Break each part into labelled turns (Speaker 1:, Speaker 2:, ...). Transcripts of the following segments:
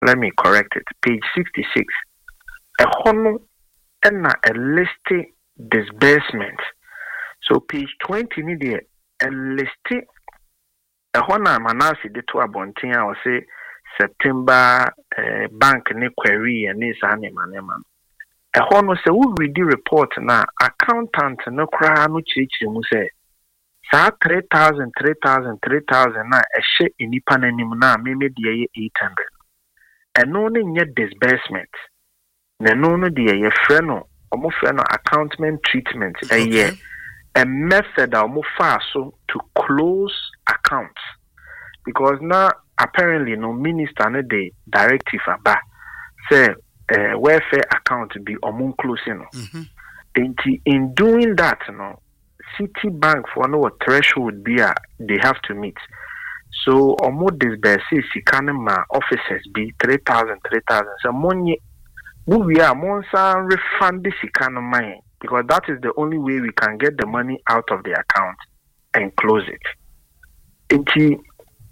Speaker 1: let me correct it. Page 66. A hono and a list disbursement. So page 20 need a list a hono manasi de to abontin I will say September bank ne query and this animal. A hono say we read the report na accountant no kra no chichi mu say sa 3,000 na a share in nipa nanim na me de 800. And no nye disbursement. Na no de ye frɛ no omo frɛ no accountment treatment a method omo fa so to close accounts because now apparently no minister no the directive aba say welfare account be omo closing no. In doing that no Citibank for no threshold be they have to meet. So almost disburse sikanema officers be 3,000. So money we are monsa refund the sikanema because that is the only way we can get the money out of the account and close it. It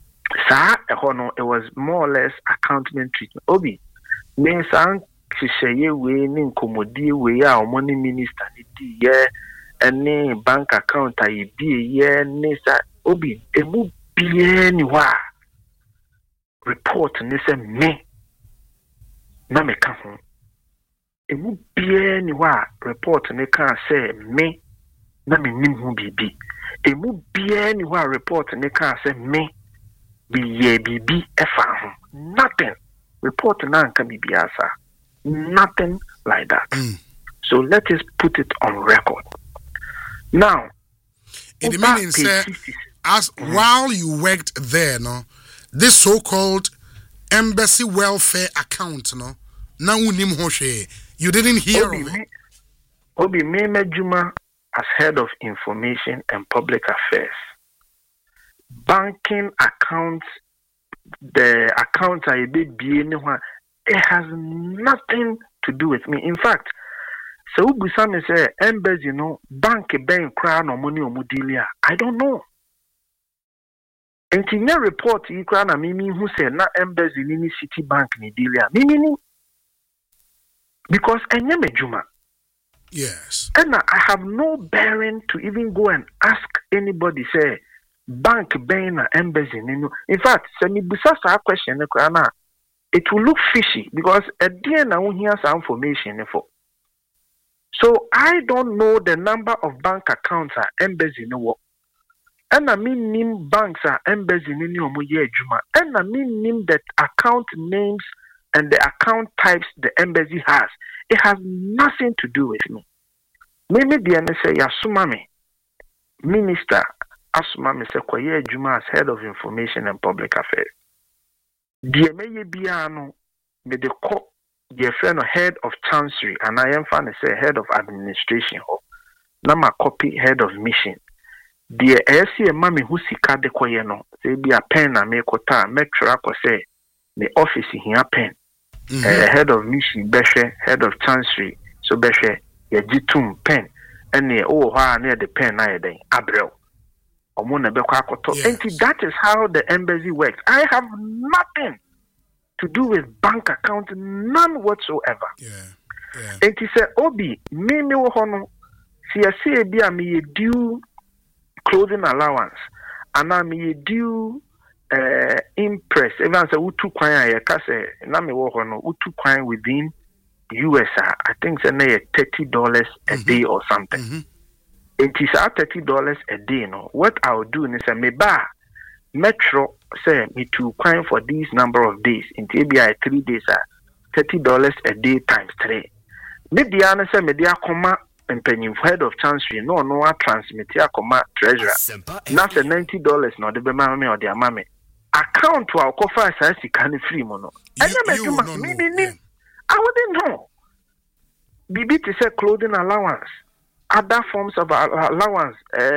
Speaker 1: was more or less accountment treatment. Obi, me sang Shishaye we ni komodi we ya money minister ni yeah. Any bank account I be nesa obi emu bien wa report nesa me na me ka ho emu bien wa report ne ka say me na me nim ho bibi emu bien wa report ne ka say me bi ye bibi efa ho nothing report na nka bibi asa nothing like that. So let us put it on record. Now,
Speaker 2: in the meaning, sir, as while you worked there, no, this so-called embassy welfare account, no, now you didn't hear of it.
Speaker 1: Obi Meme Juma as head of information and public affairs, banking accounts, the accounts I did be anywhere, it has nothing to do with me. In fact. So Busame say embassy bank bank crown no money or mudilia. I don't know. And in your report you crown a mimi who said na embassy nini Citibank ni dealia. Mimi because enyeme juma.
Speaker 2: Yes.
Speaker 1: And I have no bearing to even go and ask anybody say bank bank na embassy nini. In fact, say me busa sa question it will look fishy because at the end I won't hear some information for. So I don't know the number of bank accounts are embassy no work. And I mean name banks are embassy in your juma. And I mean name that account names and the account types the embassy has. It has nothing to do with me. Maybe the NSA Yasumami Minister Asumami Sequoia Juma as head of information and public affairs. The May Biano made the court. The friend of head of chancery and I am fan say head of administration na ma copy head of mission the AC mami who sika de koye no say be a pen na me kota metro ko say the office here pen head of mission behwe head of chancery so behwe ye gitum pen ene o ha na the pen na ye den abrel omo na be kwa akoto and that is how the embassy works. I have nothing to do with bank account, none whatsoever. And he said, Obi, me hono, see a say be a me due clothing allowance, and I me due impress. Even say utu kwanya ya kase na me hono utu kwanya within US. I think say na $30 a day or something. And he said $30 a day. No, what I will do is say me ba Metro say me to crime for this number of days. In TBI 3 days $30 a day times 3. Media say media comma and penny head of chancery no I transmit ya comma treasurer. Not $90 no the mama or their mammy. Account to our coffee says you can free mono. I wouldn't know. BB to say clothing allowance. Other forms of allowance,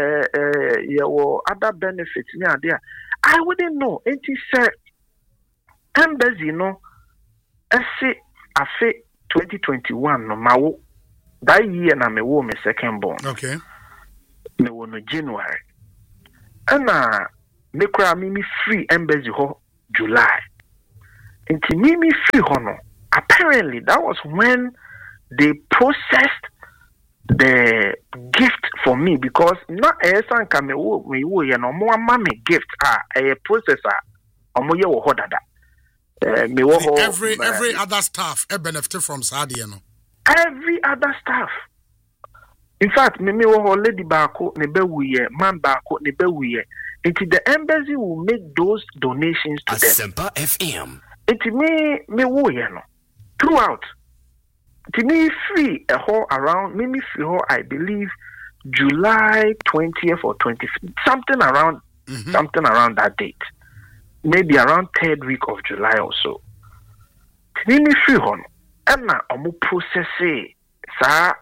Speaker 1: other benefits near there. I wouldn't know. And he said, embassy, I say, 2021, no, my that year, na me wo me second born.
Speaker 2: Okay.
Speaker 1: Me wo no January. And me cry me free embassy ho July. Nti Mimi free hono. Apparently, that was when they processed the gift for me because not a son come we no more mommy gift a processor omoye wo hodada me wo
Speaker 2: every other staff e benefit from Sadia no
Speaker 1: every other staff. In fact, me wo lady baako ne bewuye man baako ne bewuye. Until the embassy will make those donations to them.
Speaker 3: Asempa FM.
Speaker 1: Until me wo ye no throughout. To me free a whole around me free whole I believe July 20th or 25th, something around that date. Maybe around 3rd week of July or so. To me free hon and na omu process sa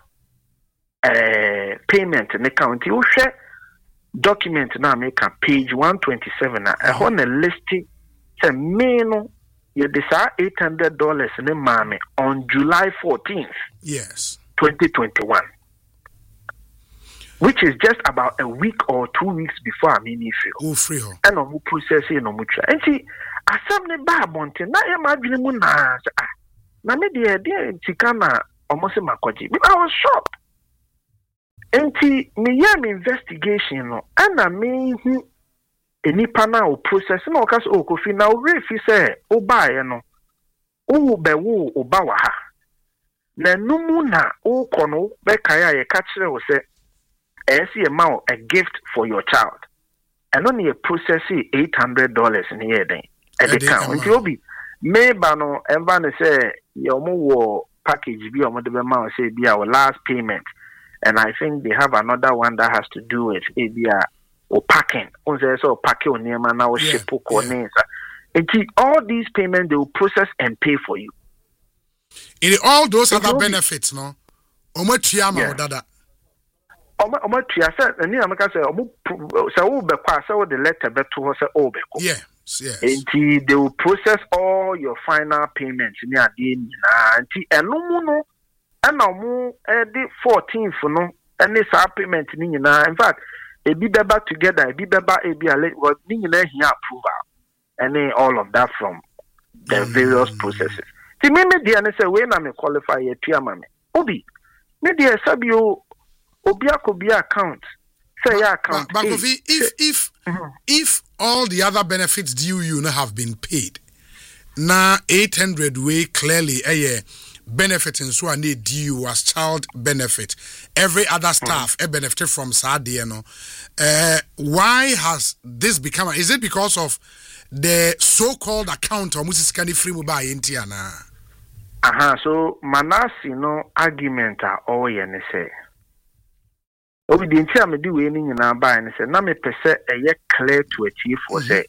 Speaker 1: payment in the county o share document na make page 127 na a hon listing say me no you decide $800 in the money on July 14th.
Speaker 2: Yes.
Speaker 1: 2021. Which is just about a week or 2 weeks before I mean
Speaker 2: free.
Speaker 1: And I'm processing no much. And see, I said the babonte na ya madwene mu na na me de tikana almost makoji. But I was shocked. And see, me yam investigation no and I mean enipa na o process na o ka so Kofi na o refi say o ba ye no o be wo o ba wa ha na numu na o kono be kaya ye ka kire wo say esi e ma a gift for your child and only a process $800 in here then at the count nti obi me ba no ever ne say your mo wo package bi o mo de be ma say bi our last payment and I think they have another one that has to do with ABR or packing. On the so packing on near now ship or names. All these payments they will process and pay for you.
Speaker 2: In all those other benefits, no. Omotiama or dada.
Speaker 1: Omotia said, and near America say, so be pass over the letter back to us.
Speaker 2: Yes.
Speaker 1: And they will process all your final payments near the end. And no more, and no more the 14th, no, and this payment in fact. Ebi beba together, ebi beba ebi ale, but ningina here approval, and then all of that from the various processes. See, me dear, say when I qualify a tia mame. Obi, me dear, sabio, obi account. Say ya account.
Speaker 2: But if all the other benefits due you have been paid, now 800 way clearly a year. Benefiting so and due as child benefit. Every other staff benefited from Sadia. No, why has this become? Is it because of the so-called account or Mrs. Candy Free Mobile in Tiana?
Speaker 1: So Manasi no argument are all you say. Obi the entire me do anything in our buy and say na me pese a clear to achieve for say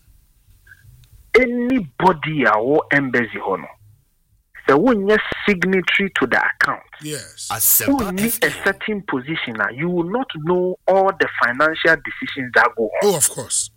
Speaker 1: anybody our embassy hono. The one yes signatory to the account.
Speaker 2: Yes.
Speaker 1: Who need a certain position now, you will not know all the financial decisions that go on.
Speaker 2: Oh, of course.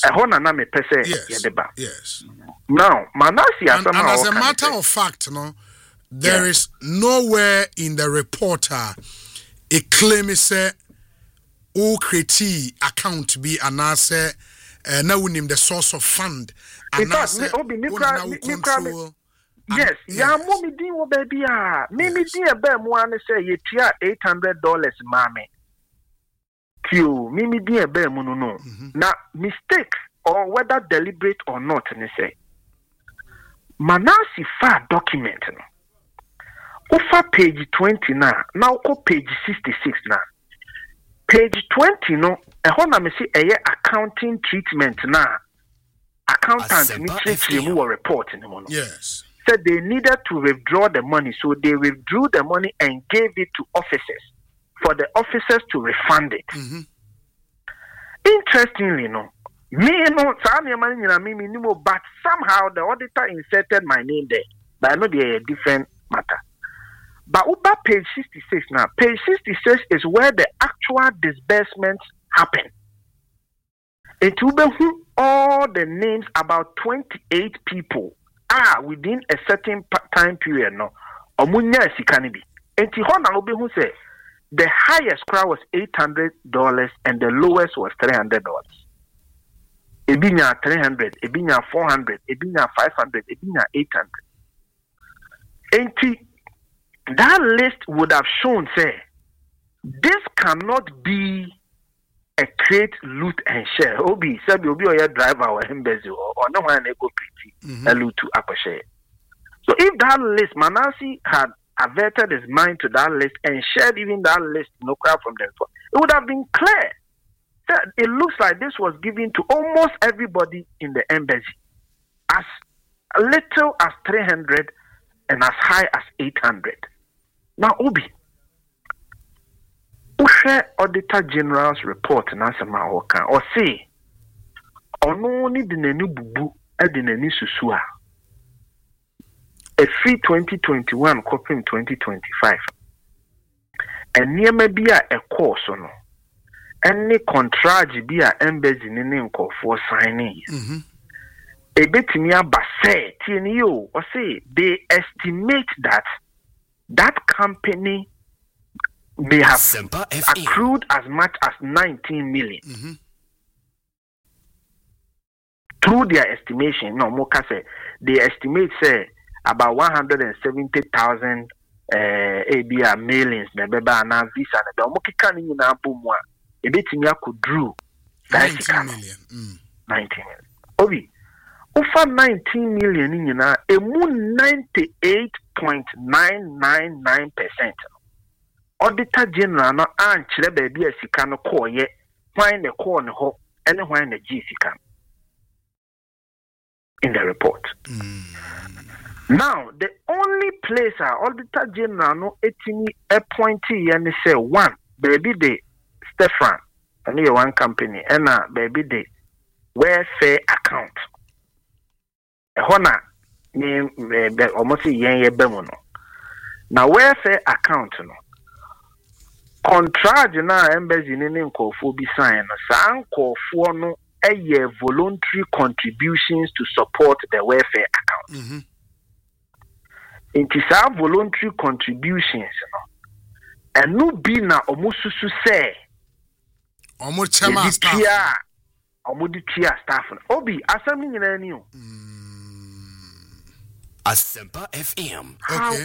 Speaker 2: Yes.
Speaker 1: Now, Manasi
Speaker 2: and as a matter of fact, no, there is nowhere in the reporter a claim is a create account be an answer now we name the source of fund.
Speaker 1: And control. Yes, ya mommy din wo baby ah. Mimi din e be mo an say ye tua $800 mame. Q, mimi din e be mo no. Na mistake or whether deliberate or not ni say. Manasi fa document no. Ofa page 20 na uko page 66 na. Page 20 no, e ho na me say eye accounting treatment na. Accountant ni treat mu report ni mo no.
Speaker 2: Yes.
Speaker 1: Said they needed to withdraw the money, so they withdrew the money and gave it to officers for the officers to refund it. Interestingly, no, but somehow the auditor inserted my name there, but I know they are a different matter. But over page 66 now, page 66 is where the actual disbursements happen. It will be all the names about 28 people. Within a certain time period, no, omunya sikanibi. Enti ho na obi hu say the highest crowd was $800 and the lowest was $300. Ebinya 300, ebinya 400, ebinya 500, ebinya 800. And that list would have shown, say, this cannot be a create, loot, and share. Obi, sabi obi or your driver or embezi or no one go pretty a loot to upper share. So if that list, Manasi had averted his mind to that list and shared even that list, no crowd from them, it would have been clear. It looks like this was given to almost everybody in the embassy, as little as 300 and as high as 800. Now, Obi, Ushe Auditor General's report Nasama Oka or say, only the nenu bubu edineni susua. A free 2021 copying 2025. And near maybe a course or no. Any contract be a embassy in for signing. A bit near Basse, TNU, or say they estimate that that company may have accrued as much as 19 million. Through their estimation, no more say they estimate say about 170,000 ABR millions, Nebeba and Visa, the Mokikan in Abumwa. A bit in could drew
Speaker 2: 19 million.
Speaker 1: 19 million. Obi, over 19 million in a moon 98.999%. Auditor General no anchre baby a sikano call ye, find the corn ho, and when the G sikan in the report. Now, the only place our Auditor General no etini appointee and say one, baby they Stefan, and you one company, and baby the welfare account. A honor name almost a yen bemono. Now, welfare account no contract na embassy in call be sign, san call for no a year voluntary contributions to support the welfare account. Into some voluntary contributions, and no be na omususu say.
Speaker 2: Omuchema staff.
Speaker 1: Omuditia staff. Obi, asami nyina niyo.
Speaker 3: Asempa FM.
Speaker 1: How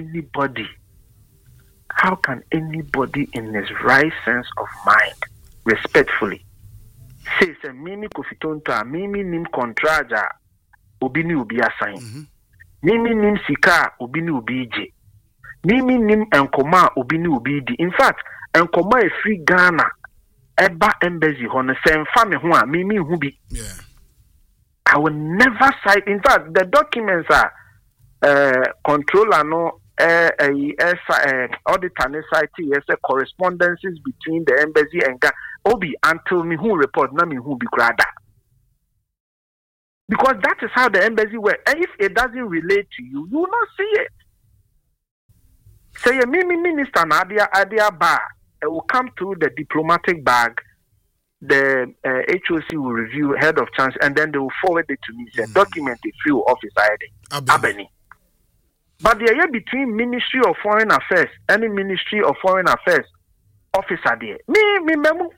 Speaker 1: can anybody in his right sense of mind, respectfully, say se mimi kofitonta, mimi nim contraja, obini ubi assign. Mimi nim sika, obini ubi ije. Mimi nim enkoma, obini ubi di. In fact, enkoma e free Ghana. Eba embassy hono sem fame ho a mimi hu bi. I will never cite. In fact, the documents are controller no auditor ne site yes correspondences between the embassy and Ghana. Obi until me who report na me who be grada. Because that is how the embassy works. And if it doesn't relate to you, you will not see it. Say a mimi minister Nadia Bar. It will come through the diplomatic bag. The HOC will review head of chance, and then they will forward it to me. Say document it through office ID. Abeni. But the year between Ministry of Foreign Affairs, any Ministry of Foreign Affairs officer there. Me memo.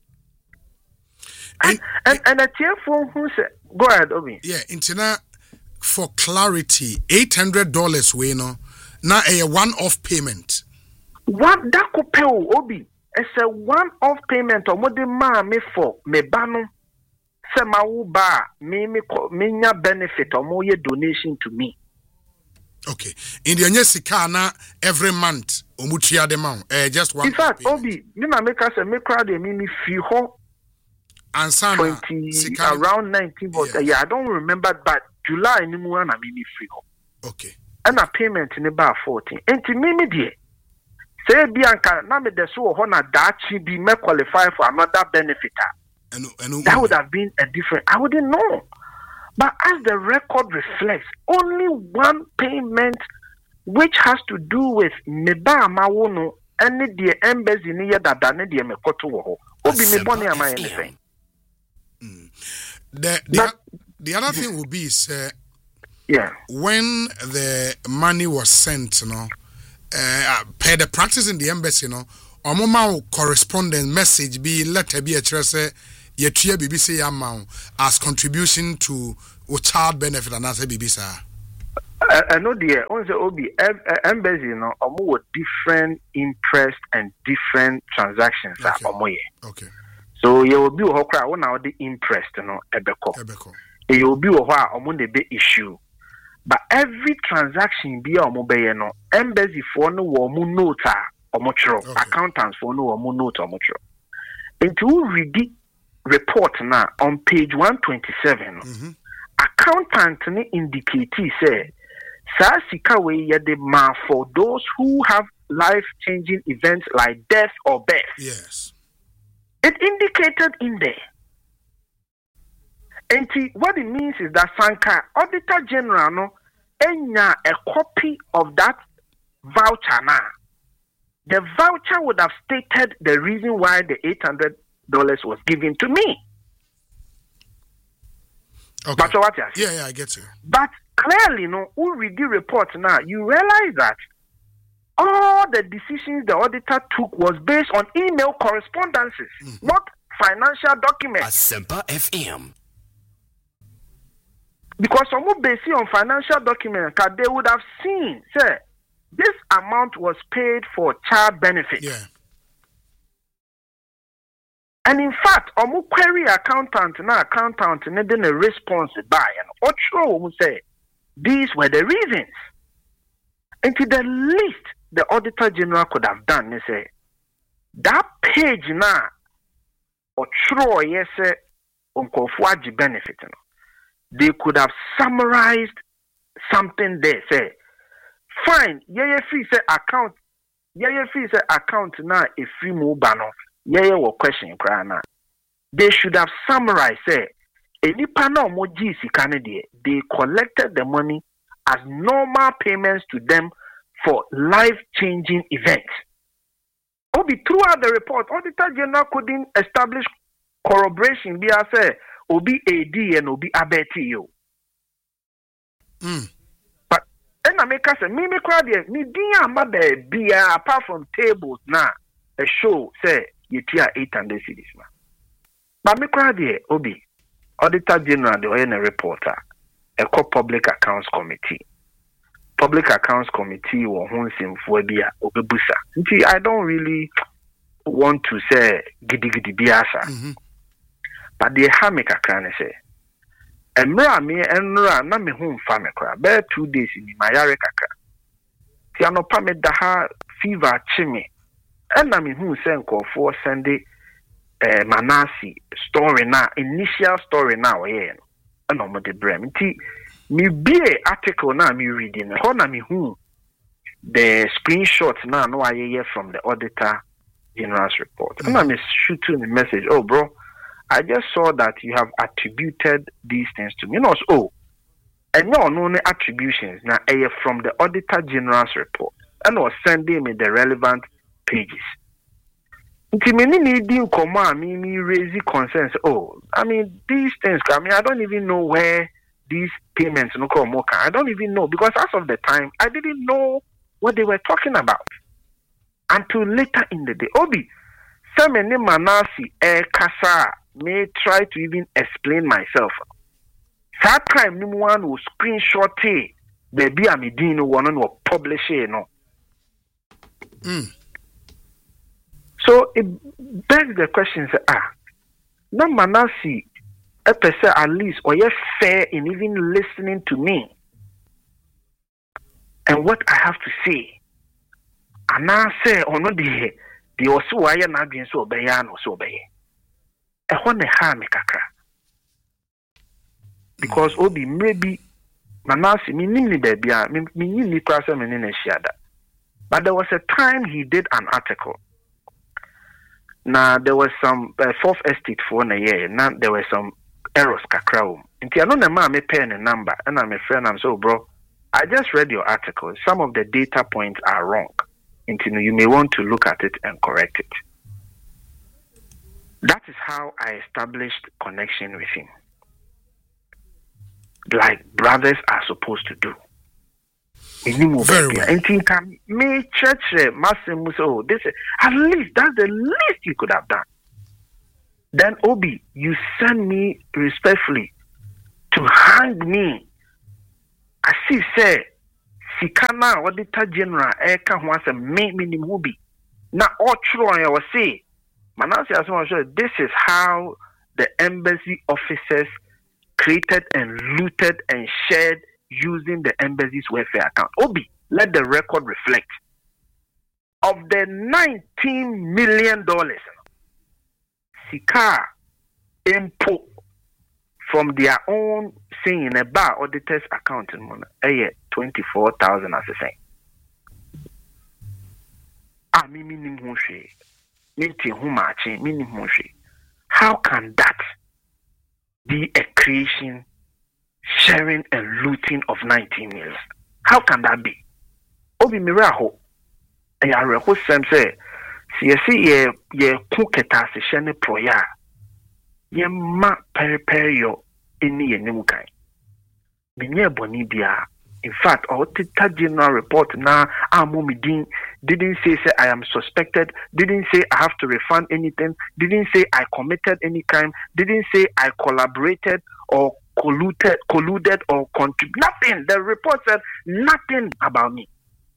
Speaker 1: And a tearful who said, go ahead, Obi.
Speaker 2: Yeah, Intina, for clarity, $800 we know. Now a one-off payment.
Speaker 1: What that could pay Obi? It's a one-off payment or more than me for me bano. Se ma uba me benefit or more donation to me.
Speaker 2: Okay. In the Nyesikana every month omutia de man just one.
Speaker 1: In fact, Obi, you know make us a me crowd me fee ho
Speaker 2: and
Speaker 1: 20 around 19 yeah, I don't remember, but July ni mu na me free ho.
Speaker 2: Okay.
Speaker 1: And a payment in about 14. And to me dear. Say Bianca, na me deso ho na dachi be me qualify for another benefit. That would have been a different. I wouldn't know. But as the record reflects, only one payment which has to do with Meba Mawono and the embassy near that done the Mekoto ho. Obi me boni am I anything.
Speaker 2: The other thing would be when the money was sent, per the practice in the embassy, omoma correspondence message be letter be a trace Yetia BBC amount as contribution to child benefit and as a BBC.
Speaker 1: I know the only Obi embassy no omo different interest and different transactions
Speaker 2: Okay.
Speaker 1: So you will be okra when now the interest no ebeko. You will be omo the be issue. But every transaction be omo be no embassy for no omo note omo chro accountants for no omo note omo chro. Into read the report now on page 127 accountant ni indicate say Sasika we the man for those who have life-changing events like death or birth.
Speaker 2: Yes.
Speaker 1: It indicated in there. And what it means is that Sanka Auditor General no enya a copy of that voucher now. The voucher would have stated the reason why the $800 was given to me.
Speaker 2: Okay.
Speaker 1: But what you
Speaker 2: yeah, I get you.
Speaker 1: But clearly, who read the report now, you realize that all the decisions the auditor took was based on email correspondences, not financial documents.
Speaker 3: Asempa FM.
Speaker 1: Because some based on financial documents, they would have seen, say, this amount was paid for child benefit.
Speaker 2: Yeah.
Speaker 1: And in fact, query accountant didn't a response by and Ocho say these were the reasons. And to the least the Auditor General could have done, they say that page now Ocho yes unkofuaji benefit. They could have summarized something there. Say, fine, fee say account now a free move banner. Question krana. They should have summarized say any panel moji Canada they collected the money as normal payments to them for life-changing events. Obi throughout the report, Auditor General couldn't establish corroboration be say Obi AD and Obi Abetio. But then I make us a mimi crowd me dia mother be apart from tables now a show say you tear 800 cities, man. But me cry there, Obi, Auditor General, the ON reporter, a public accounts committee. Public accounts committee or Honsim Phobia, Obebusa. I don't really want to say giddy biasa. But the Hamika can say, and me and na me home family cry, bear 2 days in my Yareka. Tiano Pamet Daha fever chimney. And I mean, who sent call for Sunday Manasi story now, initial story now, and I'm the Brem. Me be article now, me reading, honor me who the screenshots now, no, I hear from the Auditor General's report. And I'm shooting the message, oh, bro, I just saw that you have attributed these things to me. And no attributions now, from the Auditor General's report, and was sending me the relevant pages. Many needing command me raising concerns. Oh, I mean these things. I mean I don't even know where these payments no come. I don't even know because as of the time I didn't know what they were talking about until later in the day. Obi, some many manasi kasa may try to even explain myself. That time no one will screenshot it. Baby, I'm doing one or publish it. No. So it begs the question, no manasi a person at least or yes fair in even listening to me and what I have to say. And I say or no the also why not being so bayano so bay. I want to harm kakra. Because Obi maybe manasi me baby me krasa me ni shiada. But there was a time he did an article. Now there was some fourth estate for a year. Now there were some errors kakra. Inti ano na ma me pen a number and I'm a friend. I'm so bro. I just read your article. Some of the data points are wrong. Inti you may want to look at it and correct it. That is how I established connection with him. Like brothers are supposed to do.
Speaker 2: Very well.
Speaker 1: And think me church massive so this at least that's the least you could have done. then Obi, you send me respectfully to hang me. I see, say, Sikana Auditor General, Eka wants a minimum Obi. Now, all true, I will say, this is how the embassy officers created and looted and shared using the embassy's welfare account. Obi, let the record reflect. Of the $19 million, Sika input from their own saying in a bar auditor's account in money, 24,000 as a saying. How can that be a creation, sharing and looting of 19 million? How can that be? Obi miraho. And I reckon some say, see, ye cooketa se shene proya. Ye ma periperio any enemukai. Minye bonibia. In fact, Auditor General report now, didn't say I am suspected, didn't say I have to refund anything, didn't say I committed any crime, didn't say I collaborated or colluded or contributed. Nothing. The report said nothing about me.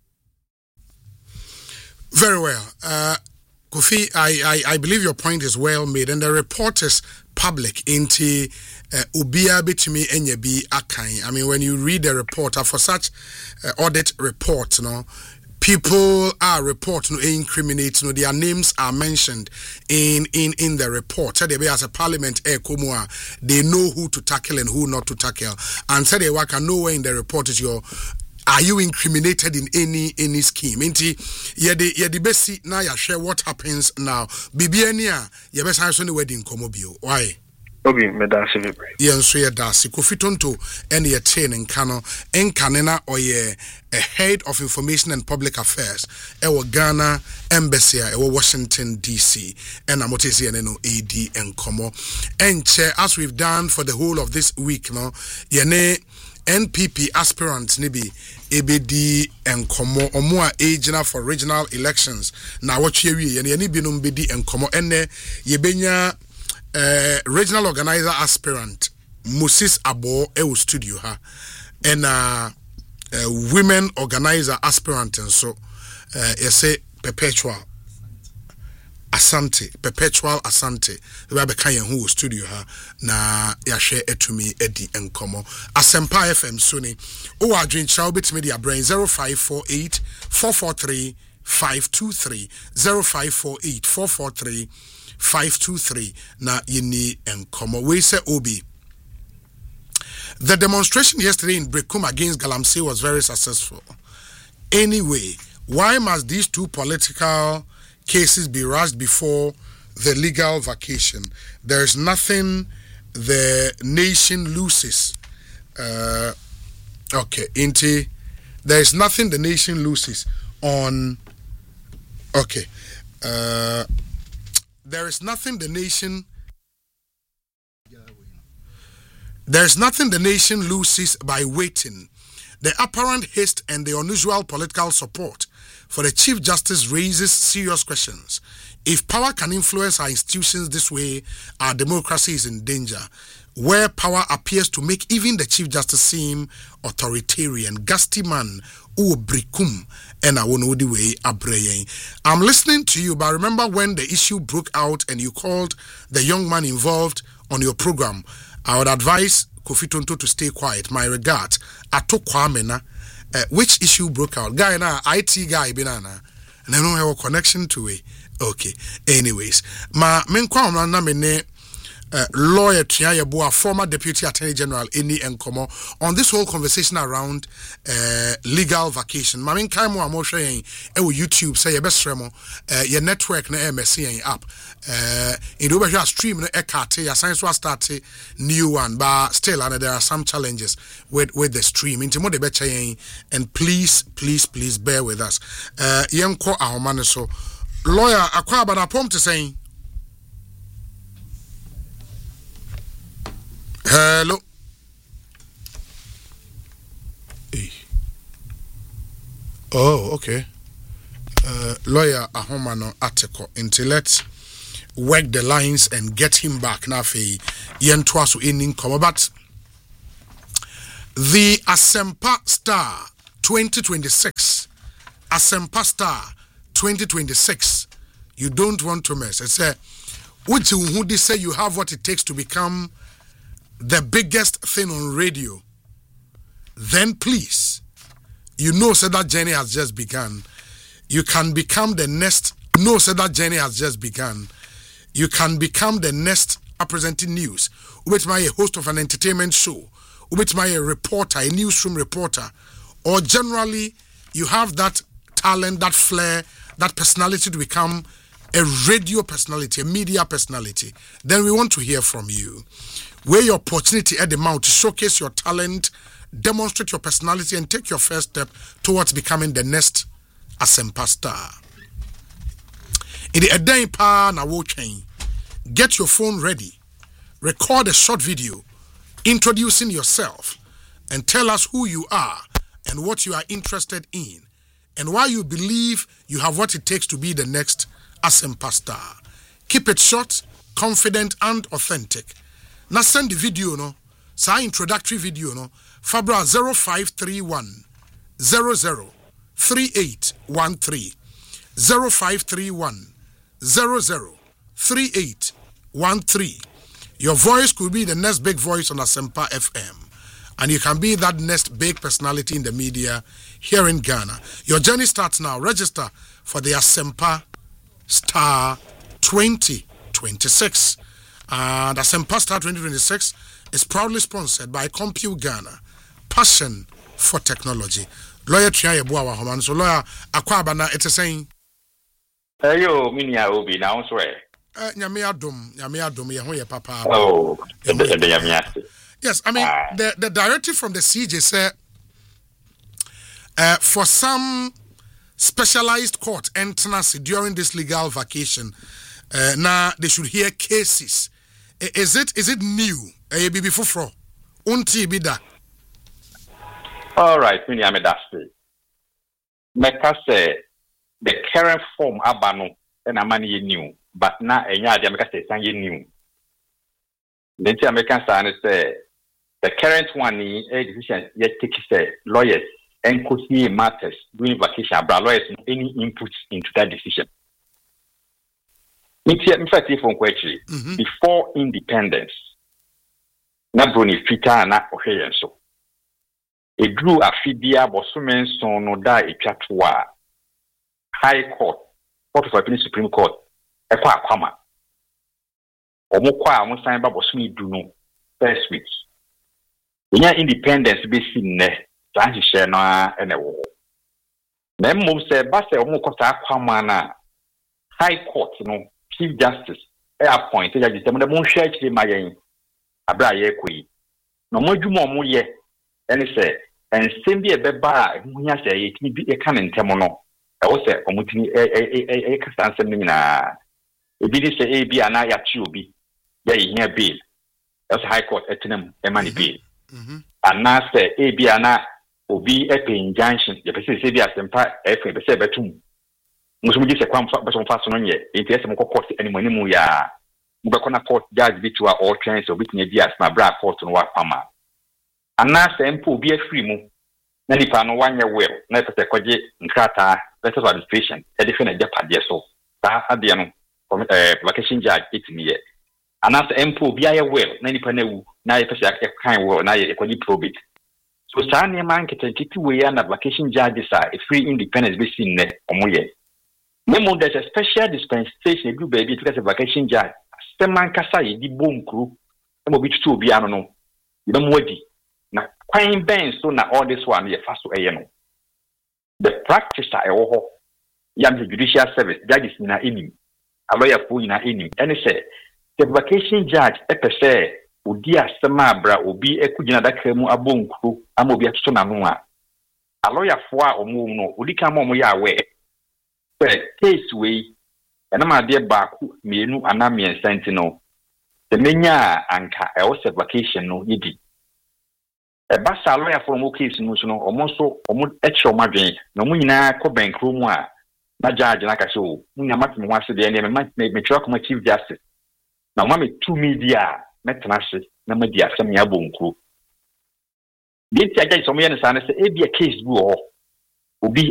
Speaker 2: Very well. Kofi, I believe your point is well made, and the report is public into Ubia Bitimi Enyebi Akai. I mean, when you read the report, for such audit reports, people are reporting, incriminating, their names are mentioned in the report. So they be as a parliament, they know who to tackle and who not to tackle. And so they work and nowhere in the report is are you incriminated in any scheme? Inti yedi besi na ya share what happens now. Bibiania ye best answer the wedding komobio. Why?
Speaker 1: Obi medasi vibre.
Speaker 2: Yen so ye dasi Kofi Tonto and ye chain and kano en kanena or ye a head of information and public affairs. Ewa Ghana embassy ewa Washington DC and amotesi eno AD and komo. And chair as we've done for the whole of this week yene NPP aspirants nibi ebedi enkomo omo a agena for regional elections na watchwe wie ye ne binom bedi enkomo enne yebenya regional organizer aspirant Moses Abo e studio ha and women organizer aspirant and so say perpetual Asante, perpetual Asante. Rabe Kanya who studio ha na ya share etumi edi enkomo. Asempa FM Suni. O adwin cha obetimi dia brain 0548 443 523 0548 443 523 na yini enkomo. We say Obi. The demonstration yesterday in Brekum against Galamsey was very successful. Anyway, why must these two political cases be rushed before the legal vacation? There is nothing the nation loses. There is nothing the nation loses on. There is nothing the nation. There is nothing the nation loses by waiting. The apparent haste and the unusual political support for the Chief Justice raises serious questions. If power can influence our institutions this way, our democracy is in danger. Where power appears to make even the Chief Justice seem authoritarian, Gasti man who brikum and I won't know the way abrayen. I'm listening to you, but remember when the issue broke out and you called the young man involved on your program, I would advise Kofi Tonto to stay quiet. My regard. Ato Kwame na. Which issue broke out? Guy na IT guy binana. And I don't have a connection to it. Okay. Anyways, ma menkwa na mene lawyer Tiayeboa, former Deputy Attorney General Eni Enkomo, on this whole conversation around legal vacation. Ma menkai mo amoshe yen YouTube say your best remo your network na MSC app. In the over stream no ekate ya science was start new one, but still and there are some challenges with the stream. Into more the better and please bear with us. Yenko ahomane so lawyer akwa bana pom to saying hello. Hey. Oh, okay. Lawyer ahomano article into let's work the lines and get him back. Now, yen twice in come, but the Asempa Star 2026, Asempa Star 2026. You don't want to mess. I say, which who they say you have what it takes to become the biggest thing on radio. Then please, you know, so that journey has just begun. You can become the next. No, so that journey has just begun. You can become the next representing news. Which may a host of an entertainment show. Which may a reporter, a newsroom reporter, or generally you have that talent, that flair, that personality to become a radio personality, a media personality. Then we want to hear from you. Where your opportunity at the mount to showcase your talent, demonstrate your personality, and take your first step towards becoming the next Asempa Star. In the Eden Pa na wo chain, get your phone ready, record a short video introducing yourself, and tell us who you are and what you are interested in, and why you believe you have what it takes to be the next Asempa Star. Keep it short, confident, and authentic. Now send the video, no, say introductory video, no, Fabra 0531 003813 0531 003813. Your voice could be the next big voice on Asempa FM, and you can be that next big personality in the media here in Ghana. Your journey starts now. Register for the Asempa Star 2026. And Asempa Star 2026 is proudly sponsored by Compute Ghana, passion for technology. Lawyer Triya Boawa Homan. So lawyer Akwabana, it's saying.
Speaker 4: Yo, Minia Obi, now swear.
Speaker 2: Nyame adom, ye papa.
Speaker 4: Oh,
Speaker 2: yes, I mean, the directive from the CJ said for some specialized court entrance during this legal vacation, now they should hear cases. Is it new? Before unti bida.
Speaker 4: All right, Minia Medasti. Meka say the current form abano and amani new. But now, America says something new. Then the American side say the current one is a decision yet take lawyers and could see matters during vacation. But lawyers any input into that decision. In fact, before independence, na broni fita na oheyen so. A drew a fibia bosumen son no da a chatwa High Court, Court of Appeal Supreme Court. Ekwa kwama omukwa amusan ba bosumi dunu first week nya independence be sinne san hihye no ene wo na mmom se ba se omukota kwama na High Court no Chief Justice appoint judge dem mo hwe akire mayen abra ye koyi no modwuma omoye ene se ensem bi ebeba hunya se yetimi bi e kan ntem no e wo se omutini kasa nsem ni na ebi dey say AB ana ya chi obi ya here bail that's High Court etinam e mani bail ana say AB ana obi e pay injunction ye pese say bi Asempa FM pese betum musumu ji se kwam beso fa so no ye enti ese mko court animu mu ya mubeko na court judge bitua all trains obi tinya bi asma bra court no wa pama ana say mpo obi afiri mu na nipa no wanye well na pese kwaje nkrata better administration e dey fe na japade so ta ade no vacation judge itimiye anasa empo bia ye well na nipa na wu na ye pese kan well na ye kwani probate so sa ne man kiti we ya na vacation judge sa a free independence be sin ne omoye memo there's a special dispensation do baby to get a vacation judge man kasa ye di bonkru mo bi tutu obi ano no ye mo wadi na kwan ben so na all this one ye fa so eye no the practice e wo ho yam the judicial service judges na enim a lawyer for ina enim ene say the vacation judge epese odi asema bra obi ekugina dakra mu abonkru ama obi atoto na no a lawyer for a omo no odi kan mo ya we case we ena ma de ba ku mienu anamien sentino the menya anka e wo vacation no yidi e ba sa lawyer for mo case no so no omo so omo echo madwen na mo nyina ko bankru mu a na judge na ka so munya matme ho ase de ne me twa kuma chief justice na ma me two media metena ase na ma di asem ya bonku bi ti aja so mo ye ne sa ne se e bi a case bu ho obi